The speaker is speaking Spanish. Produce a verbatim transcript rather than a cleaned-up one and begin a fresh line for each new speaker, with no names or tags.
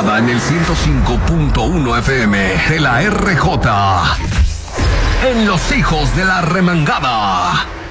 remangada en el ciento cinco punto uno F M de la R J. En los hijos de la remangada.